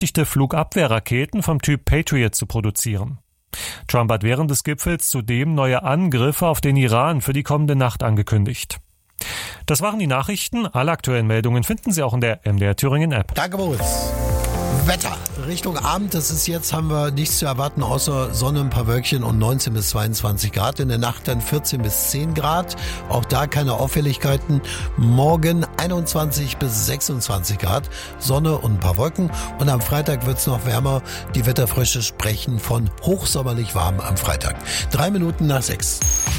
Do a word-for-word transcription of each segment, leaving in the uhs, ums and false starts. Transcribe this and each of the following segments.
beabsichtigte Flugabwehrraketen vom Typ Patriot zu produzieren. Trump hat während des Gipfels zudem neue Angriffe auf den Iran für die kommende Nacht angekündigt. Das waren die Nachrichten. Alle aktuellen Meldungen finden Sie auch in der M D R Thüringen App. Danke, Moritz. Wetter. Richtung Abend, das ist jetzt, haben wir nichts zu erwarten, außer Sonne, ein paar Wölkchen und neunzehn bis zweiundzwanzig Grad. In der Nacht dann vierzehn bis zehn Grad. Auch da keine Auffälligkeiten. Morgen einundzwanzig bis sechsundzwanzig Grad. Sonne und ein paar Wolken. Und am Freitag wird's noch wärmer. Die Wetterfrösche sprechen von hochsommerlich warm am Freitag. Drei Minuten nach sechs.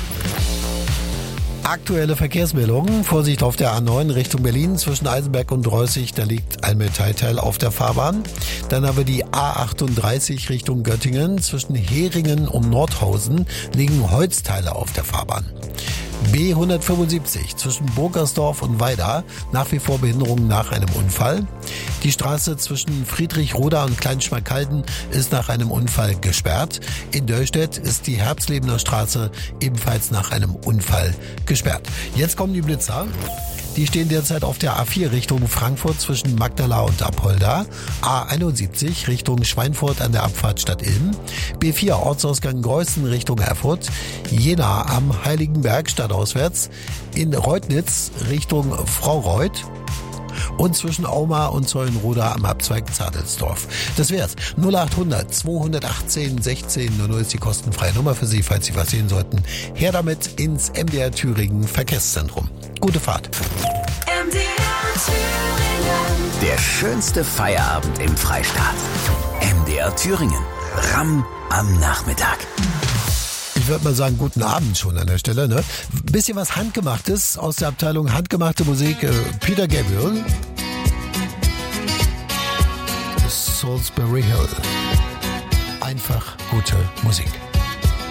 Aktuelle Verkehrsmeldungen. Vorsicht auf der A neun Richtung Berlin zwischen Eisenberg und Dreußig. Da liegt ein Metallteil auf der Fahrbahn. Dann haben wir die A achtunddreißig Richtung Göttingen. Zwischen Heringen und Nordhausen liegen Holzteile auf der Fahrbahn. B hundertfünfundsiebzig zwischen Burgersdorf und Weida, nach wie vor Behinderungen nach einem Unfall. Die Straße zwischen Friedrichroda und Kleinschmalkalden ist nach einem Unfall gesperrt. In Döllstedt ist die Herbstlebener Straße ebenfalls nach einem Unfall gesperrt. Jetzt kommen die Blitzer. Die stehen derzeit auf der A vier Richtung Frankfurt zwischen Magdala und Apolda, A einundsiebzig Richtung Schweinfurt an der Abfahrt Stadt-Ilm, B vier Ortsausgang Greußen Richtung Erfurt, Jena am Heiligenberg stadtauswärts, in Reutnitz Richtung Fraureuth und zwischen Auma und Zeulenroda am Abzweig Zadelsdorf. Das wär's. null achthundert zweihundertachtzehn sechzehn null null ist die kostenfreie Nummer für Sie, falls Sie was sehen sollten. Her damit ins M D R Thüringen Verkehrszentrum. Gute Fahrt. M D R Thüringen. Der schönste Feierabend im Freistaat. M D R Thüringen. Ramm am Nachmittag. Ich würde mal sagen, guten Abend schon an der Stelle. Ne? Bisschen was Handgemachtes aus der Abteilung Handgemachte Musik. Äh, Peter Gabriel. Salisbury Hill. Einfach gute Musik.